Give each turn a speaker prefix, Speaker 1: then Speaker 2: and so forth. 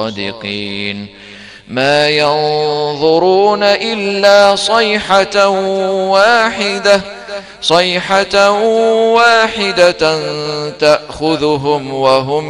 Speaker 1: الصادقين ما ينظرون إلا صيحة واحدة تأخذهم وهم